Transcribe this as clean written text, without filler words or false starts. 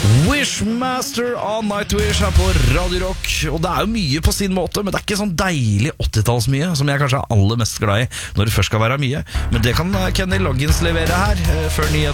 Wishmaster av Nightwish her på Radio Rock. Og det jo mye på sin måte, men det ikke sånn deilig 80-tallsmye som jeg kanskje aller mest glad i når det først skal være mye. Men det kan Kenny Loggins levere her før nyhet.